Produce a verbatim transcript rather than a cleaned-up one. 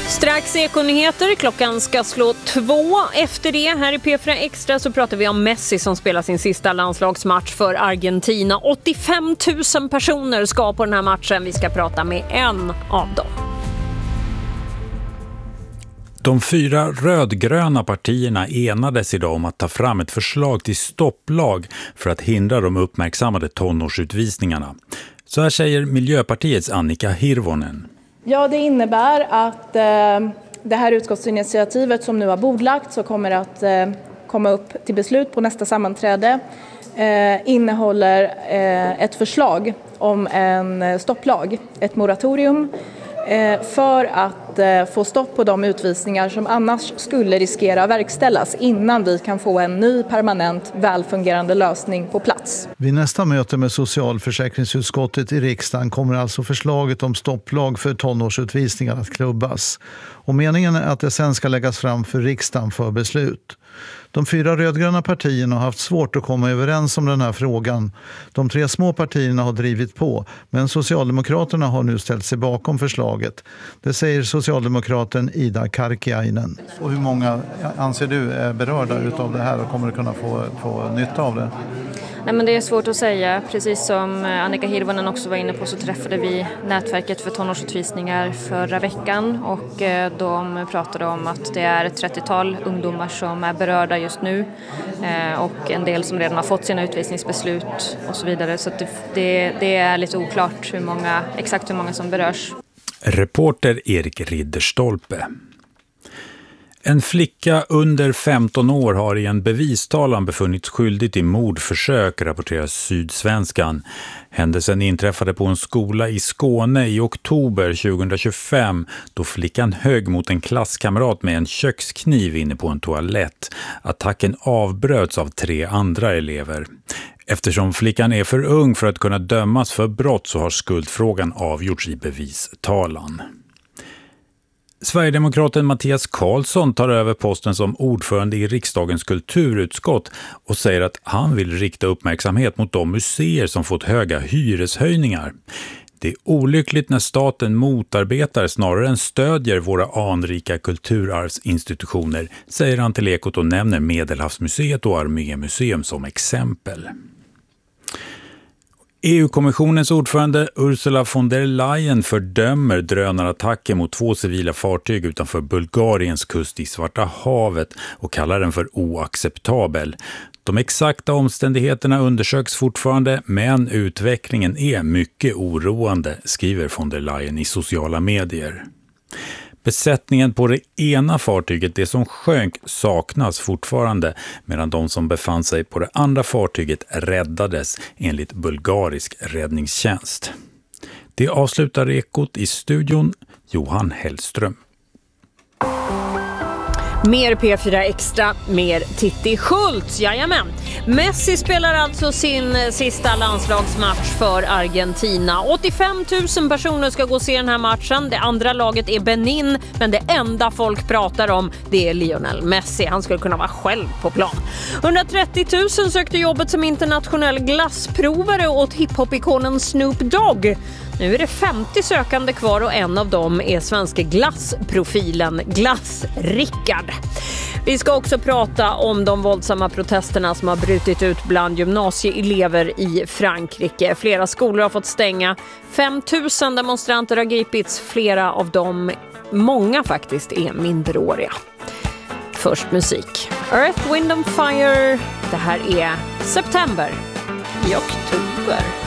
Strax Ekonyheter, klockan ska slå två. Efter det här i P fyra Extra så pratar vi om Messi som spelar sin sista landslagsmatch för Argentina. åttiofem tusen personer ska på den här matchen. Vi ska prata med en av dem. De fyra rödgröna partierna enades idag om att ta fram ett förslag till stopplag för att hindra de uppmärksammade tonårsutvisningarna. Så här säger Miljöpartiets Annika Hirvonen. Ja, det innebär att eh, det här utskottsinitiativet som nu har bordlagt så kommer att eh, komma upp till beslut på nästa sammanträde eh, innehåller eh, ett förslag om en stopplag, ett moratorium eh, för att eh, få stopp på de utvisningar som annars skulle riskera verkställas innan vi kan få en ny permanent välfungerande lösning på plats. Vid nästa möte med socialförsäkringsutskottet i riksdagen kommer alltså förslaget om stopplag för tonårsutvisningar att klubbas. Och meningen är att det sen ska läggas fram för riksdagen för beslut. De fyra rödgröna partierna har haft svårt att komma överens om den här frågan. De tre små partierna har drivit på, men Socialdemokraterna har nu ställt sig bakom förslaget. Det säger socialdemokraten Ida Karkiainen. Och hur många anser du är berörda av det här och kommer att kunna få, få nytta av det? Nej, men det är svårt att säga. Precis som Annika Hirvonen också var inne på så träffade vi nätverket för tonårsutvisningar förra veckan och de pratade om att det är ett trettiotal ungdomar som är berörda just nu och en del som redan har fått sina utvisningsbeslut och så vidare. Så att det, det, det är lite oklart hur många, exakt hur många som berörs. Reporter Erik Ridderstolpe. En flicka under femton år har i en bevistalan befunnits skyldig till mordförsök, rapporterar Sydsvenskan. Händelsen inträffade på en skola i Skåne i oktober tjugohundratjugofem då flickan högg mot en klasskamrat med en kökskniv inne på en toalett. Attacken avbröts av tre andra elever. Eftersom flickan är för ung för att kunna dömas för brott så har skuldfrågan avgjorts i bevistalan. Sverigedemokraten Mattias Karlsson tar över posten som ordförande i riksdagens kulturutskott och säger att han vill rikta uppmärksamhet mot de museer som fått höga hyreshöjningar. Det är olyckligt när staten motarbetar snarare än stödjer våra anrika kulturarvsinstitutioner, säger han till Ekot och nämner Medelhavsmuseet och Armémuseum som exempel. E U-kommissionens ordförande Ursula von der Leyen fördömer drönarattacker mot två civila fartyg utanför Bulgariens kust i Svarta havet och kallar den för oacceptabel. De exakta omständigheterna undersöks fortfarande, men utvecklingen är mycket oroande, skriver von der Leyen i sociala medier. Besättningen på det ena fartyget, det som sjönk, saknas fortfarande medan de som befann sig på det andra fartyget räddades enligt bulgarisk räddningstjänst. Det avslutar Ekot i studion, Johan Hellström. Mer P fyra Extra, mer Titti Schultz, jajamän. Messi spelar alltså sin sista landslagsmatch för Argentina. åttiofem tusen personer ska gå och se den här matchen. Det andra laget är Benin, men det enda folk pratar om det är Lionel Messi. Han skulle kunna vara själv på plan. hundratrettio tusen sökte jobbet som internationell glassprovare åt hiphop-ikonen Snoop Dogg. Nu är det femtio sökande kvar och en av dem är svenska glassprofilen Glass-Rickard. Vi ska också prata om de våldsamma protesterna som har brutit ut bland gymnasieelever i Frankrike. Flera skolor har fått stänga. fem tusen demonstranter har gripits. Flera av dem, många faktiskt, är minderåriga. Först musik. Earth, Wind and Fire. Det här är September i oktober.